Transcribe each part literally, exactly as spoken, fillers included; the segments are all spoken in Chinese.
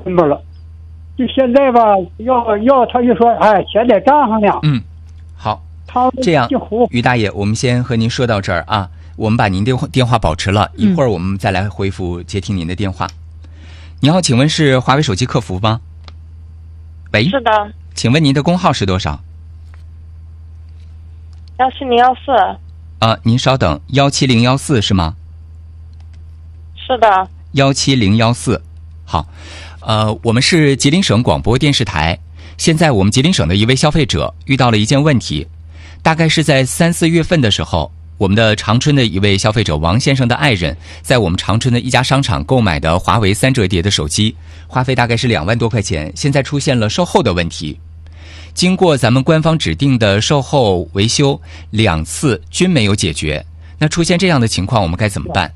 分不了。就现在吧，要要他就说，哎，钱在账上呢。 嗯，好， 他这样，于大爷，我们先和您说到这儿啊，我们把您的电话保持了，一会儿我们再来恢复接听您的电话。嗯、你好，请问是华为手机客服吗？喂， 是的。 请问您的工号是多少？ 幺七零幺四。 啊，您稍等，幺七零幺四是吗？ 是的。 幺七零幺四，好。呃，我们是吉林省广播电视台。现在我们吉林省的一位消费者遇到了一件问题，大概是在三四月份的时候，我们的长春的一位消费者王先生的爱人，在我们长春的一家商场购买的华为三折叠的手机，花费大概是两万多块钱，现在出现了售后的问题。经过咱们官方指定的售后维修，两次均没有解决。那出现这样的情况，我们该怎么办？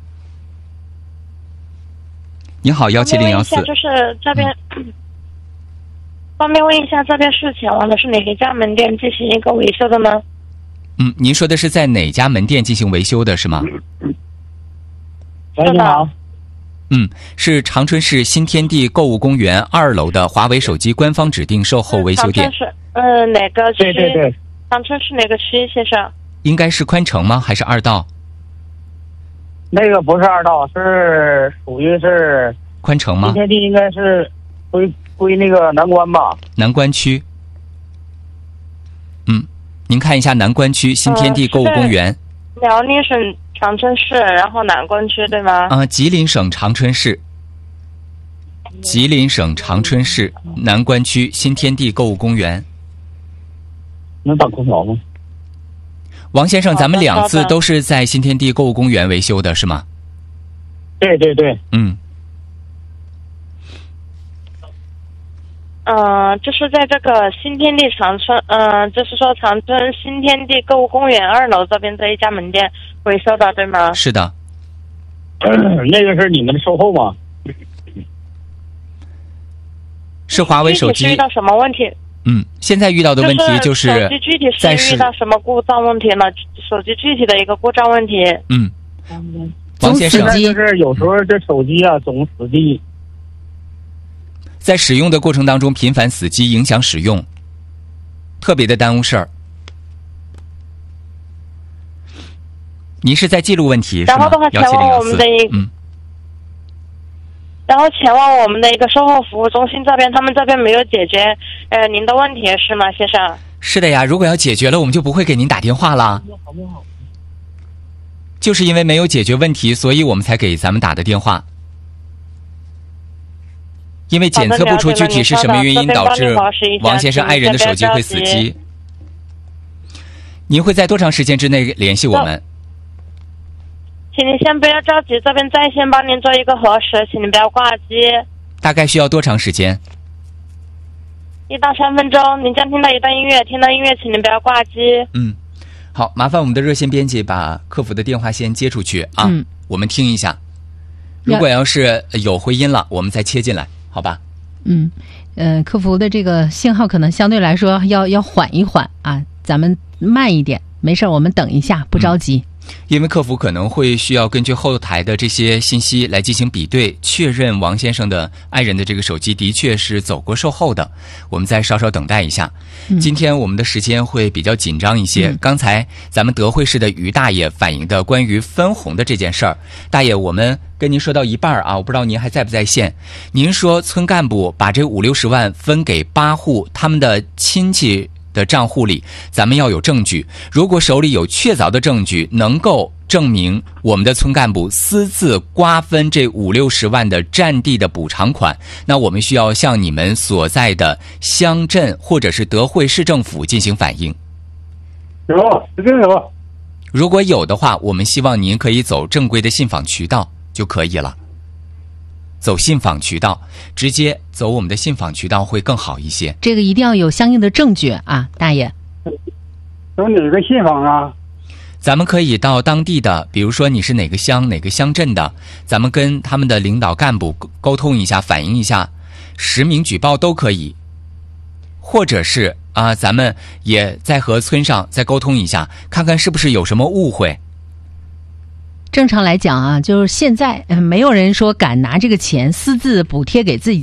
你好，幺七零幺四。 就是这边，嗯、方便问一下，这边是前往的是哪一家门店进行一个维修的吗？ 嗯，您说的是在哪家门店进行维修的是吗？ 喂，你好。 嗯，是长春市新天地购物公园二楼的华为手机官方指定售后维修店。 长春市，呃，哪个区？ 对对对。 长春市哪个区，先生？ 应该是宽城吗？还是二道？ 那个不是二道，是属于是宽城吗？ 新天地应该是归归那个南关吧？ 南关区。嗯，您看一下南关区新天地购物公园。 呃、辽宁省长春市，然后南关区对吗？ 啊、呃，吉林省长春市。吉林省长春市南关区新天地购物公园。 能打空调吗？ 王先生，咱们两次都是在新天地购物公园维修的是吗？ 对对对。 嗯。 呃，就是在这个新天地长春，呃，就是说长春新天地购物公园二楼这边这一家门店维修的，对吗？ 是的。 那个是你们的售后吗？ 是华为手机。 具体是遇到什么问题？ 嗯，现在遇到的问题就是， 手机具体是遇到什么故障问题了？手机具体的一个故障问题。 嗯，王先生， 就是有时候这手机啊总死机， 在使用的过程当中频繁死机，影响使用，特别的耽误事儿。您是在记录问题是吗？ 然后的话，前往我们的一嗯。 然后前往我们的一个售后服务中心这边，他们这边没有解决呃您的问题是吗，先生？ 是的呀，如果要解决了，我们就不会给您打电话了。就是因为没有解决问题，所以我们才给咱们打的电话。因为检测不出具体是什么原因导致王先生爱人的手机会死机。您会在多长时间之内联系我们？ 请您先不要着急，这边在线帮您做一个核实，请您不要挂机。 大概需要多长时间？ 一到三分钟。您将听到一段音乐，听到音乐请您不要挂机。 嗯，好，麻烦我们的热线编辑把客服的电话先接出去啊，嗯、我们听一下。如果要是有回音了，我们再切进来，好吧？ 嗯，呃，客服的这个信号可能相对来说要要缓一缓啊，咱们慢一点，没事，我们等一下，不着急。嗯， 因为客服可能会需要根据后台的这些信息来进行比对，确认王先生的爱人的这个手机的确是走过售后的，我们再稍稍等待一下。嗯、今天我们的时间会比较紧张一些。嗯、刚才咱们德惠市的于大爷反映的关于分红的这件事儿，大爷，我们跟您说到一半啊，我不知道您还在不在线。您说村干部把这五六十万分给八户他们的亲戚的账户里，咱们要有证据。如果手里有确凿的证据，能够证明我们的村干部私自瓜分这五六十万的占地的补偿款，那我们需要向你们所在的乡镇或者是德惠市政府进行反映。 有，一定有。 如果有的话，我们希望您可以走正规的信访渠道就可以了。走信访渠道，直接走我们的信访渠道会更好一些。 这个一定要有相应的证据啊，大爷。 有哪个信访啊？ 咱们可以到当地的，比如说你是哪个乡哪个乡镇的，咱们跟他们的领导干部沟通一下，反映一下，实名举报都可以。或者是啊，咱们也再和村上再沟通一下，看看是不是有什么误会。 正常来讲啊，就是现在、呃、没有人说敢拿这个钱私自补贴给自己